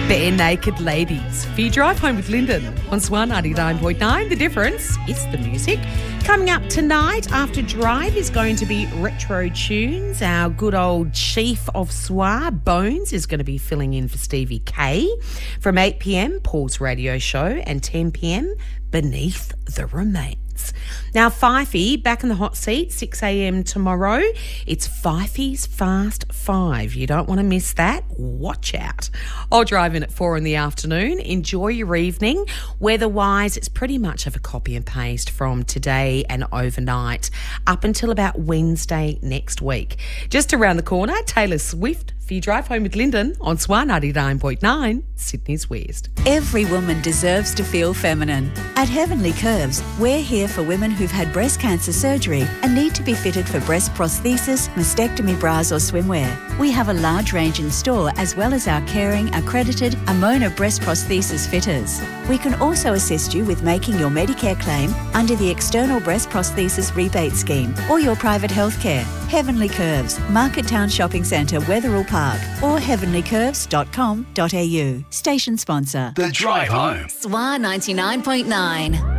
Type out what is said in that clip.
Bare Naked Ladies. For your drive home with Lyndon on Swan 99.9. The difference is the music. Coming up tonight after Drive is going to be retro tunes. Our good old chief of Swan, Bones, is going to be filling in for Stevie K. From 8 p.m, Paul's radio show, and 10 p.m, Beneath the Remains. Now, Fifey back in the hot seat, 6 a.m. tomorrow. It's Fifey's Fast Five. You don't want to miss that. Watch out. I'll drive in at 4 in the afternoon. Enjoy your evening. Weather-wise, it's pretty much of a copy and paste from today and overnight up until about Wednesday next week. Just around the corner, Taylor Swift for your drive home with Lyndon on Swan 99.9, Sydney's West. Every woman deserves to feel feminine. At Heavenly Curves, we're here for women who've had breast cancer surgery and need to be fitted for breast prosthesis, mastectomy bras or swimwear. We have a large range in store as well as our caring, accredited Amona breast prosthesis fitters. We can also assist you with making your Medicare claim under the External Breast Prosthesis Rebate Scheme or your private healthcare. Heavenly Curves, Market Town Shopping Centre, Wetherill Park, or heavenlycurves.com.au. Station sponsor. The Drive Home. Swan 99.9.